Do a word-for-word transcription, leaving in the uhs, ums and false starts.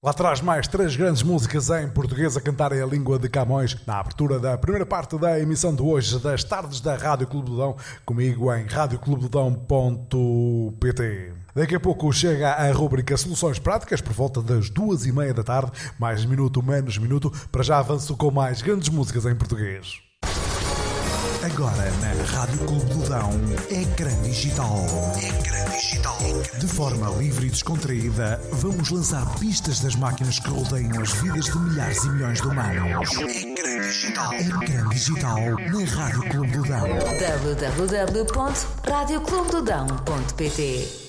Lá traz mais três grandes músicas em português a cantarem a língua de Camões na abertura da primeira parte da emissão de hoje das tardes da Rádio Clube do Dão, comigo em rádio clube do dão ponto pt. Daqui a pouco chega a rubrica Soluções Práticas por volta das duas e meia da tarde, mais minuto, menos minuto, para já avanço com mais grandes músicas em português. Agora na Rádio Clube do Dão, Ecrã Digital. Ecrã Digital. De forma livre e descontraída, vamos lançar pistas das máquinas que rodeiam as vidas de milhares e milhões de humanos. Ecrã Digital. Ecrã Digital na Rádio Clube do Dão. w w w ponto rádio clube do dão ponto pt